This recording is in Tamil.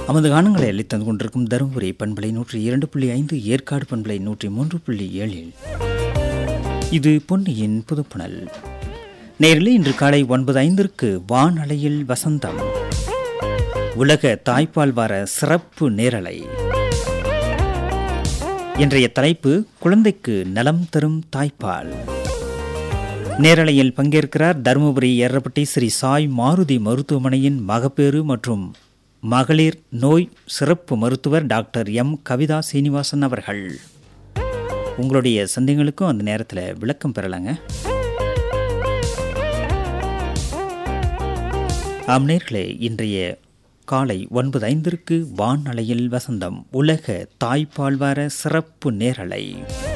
நமது கானங்களை அளித்தந்து கொண்டிருக்கும் தருமபுரி பண்பலை 102.5, ஏற்காடு பண்பலை 103.7. இது பொன்னியின் புதுப்புணல். நேரில் இன்று காலை 9:05 வானலையில் வசந்தம், உலக தாய்ப்பால் வார சிறப்பு நேரலை. இன்றைய தலைப்பு குழந்தைக்கு நலம் தரும் தாய்ப்பால். நேரலையில் பங்கேற்கிறார் தருமபுரி எர்ரப்பட்டி ஸ்ரீ சாய் மாருதி மருத்துவமனையின் மகப்பேறு மற்றும் மகளிர் நோய் சிறப்பு மருத்துவர் டாக்டர் எம் கவிதா சீனிவாசன் அவர்கள். உங்களுடைய சந்தேகங்களுக்கும் அந்த நேரத்தில் விளக்கம் பெறலாங்க. நேயர்களே, இன்றைய காலை 9:05 வானலையில் வசந்தம், உலக தாய்ப்பால் வார சிறப்பு நேரலை.